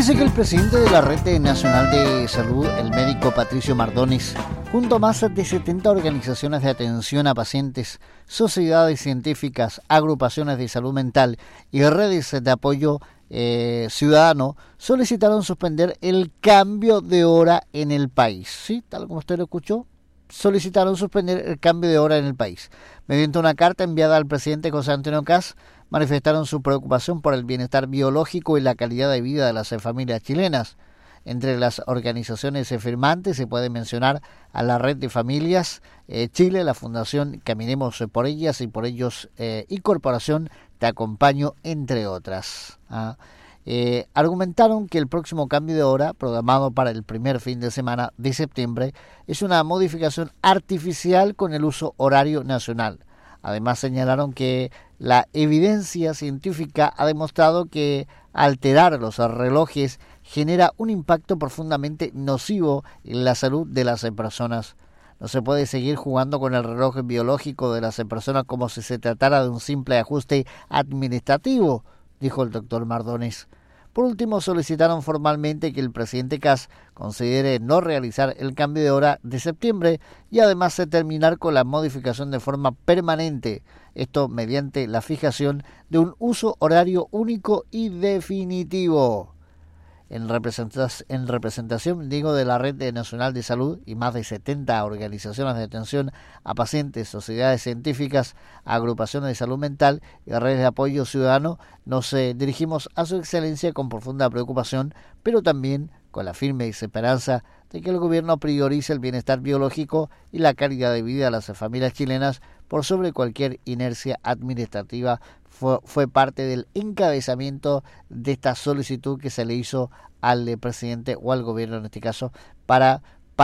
Fíjese que el presidente de la Red Nacional de Salud, el médico Patricio Mardones, junto a más de 70 organizaciones de atención a pacientes, sociedades científicas, agrupaciones de salud mental y redes de apoyo ciudadano, solicitaron suspender el cambio de hora en el país. ¿Sí? Tal como usted lo escuchó, solicitaron suspender el cambio de hora en el país. Mediante una carta enviada al presidente José Antonio Kast, manifestaron su preocupación por el bienestar biológico y la calidad de vida de las familias chilenas. Entre las organizaciones firmantes se puede mencionar a la Red de Familias Chile, la Fundación Caminemos por Ellas y por Ellos y Corporación Te Acompaño, entre otras. Argumentaron que el próximo cambio de hora, programado para el primer fin de semana de septiembre, es una modificación artificial con el uso horario nacional. Además señalaron que la evidencia científica ha demostrado que alterar los relojes genera un impacto profundamente nocivo en la salud de las personas. No se puede seguir jugando con el reloj biológico de las personas como si se tratara de un simple ajuste administrativo, dijo el doctor Mardones. Por último, solicitaron formalmente que el presidente Kast considere no realizar el cambio de hora de septiembre y además terminar con la modificación de forma permanente, esto mediante la fijación de un uso horario único y definitivo. En representación de la Red Nacional de Salud y más de 70 organizaciones de atención a pacientes, sociedades científicas, agrupaciones de salud mental y redes de apoyo ciudadano, nos dirigimos a su excelencia con profunda preocupación, pero también con la firme esperanza de que el gobierno priorice el bienestar biológico y la calidad de vida de las familias chilenas por sobre cualquier inercia administrativa. Fue parte del encabezamiento de esta solicitud que se le hizo al presidente o al gobierno en este caso para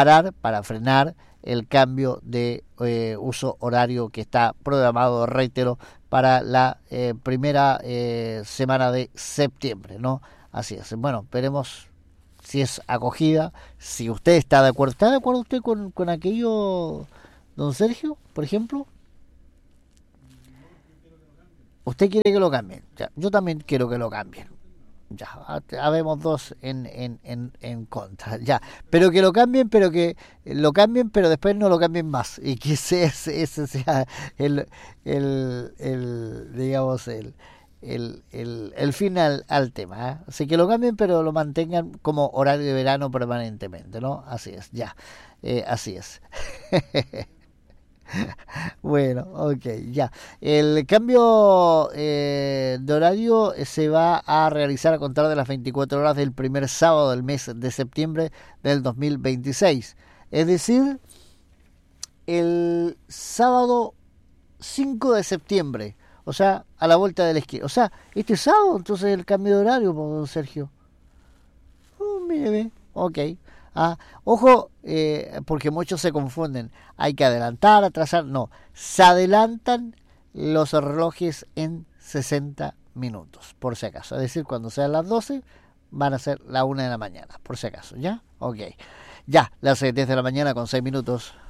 frenar el cambio de uso horario que está programado, reitero, para la primera semana de septiembre, ¿no? Así es. Bueno, veremos si es acogida, si usted está de acuerdo. ¿Está de acuerdo usted con aquello, don Sergio, por ejemplo? Usted quiere que lo cambien. Ya, yo también quiero que lo cambien. Ya, habemos dos en contra. Ya, pero que lo cambien, pero después no lo cambien más. Y que ese sea digamos, el final al tema. Así que lo cambien, pero lo mantengan como horario de verano permanentemente, ¿no? Así es, ya. Así es. Bueno, ok, ya. El cambio de horario se va a realizar a contar de las 24 horas del primer sábado del mes de septiembre del 2026. Es decir, el sábado 5 de septiembre. O sea, a la vuelta de la esquina. O sea, este sábado entonces el cambio de horario, don Sergio. Mire, ok. Ojo, porque muchos se confunden. Hay que adelantar, atrasar. No, se adelantan los relojes en 60 minutos, por si acaso. Es decir, cuando sean las 12, van a ser la 1 de la mañana, por si acaso. ¿Ya? Ok. Ya, las 10 de la mañana con 6 minutos.